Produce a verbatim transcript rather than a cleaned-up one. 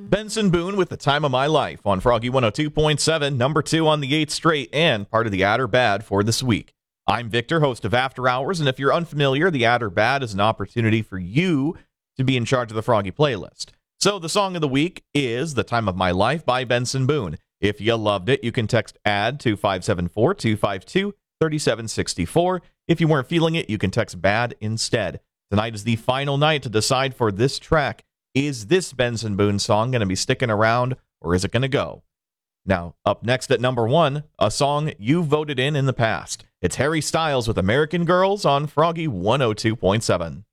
Benson Boone with The Time of My Life on Froggy one oh two point seven, number two on the eighth straight, and part of the Add or Bad for this week. I'm Victor, host of After Hours, and if you're unfamiliar, the Add or Bad is an opportunity for you to be in charge of the Froggy playlist. So the song of the week is The Time of My Life by Benson Boone. If you loved it, you can text ADD to five seven four, two five two, three seven six four. If you weren't feeling it, you can text BAD instead. Tonight is the final night to decide for this track. Is this Benson Boone song going to be sticking around, or is it going to go? Now, up next at number one, a song you voted in in the past. It's Harry Styles with American Girls on Froggy one oh two point seven.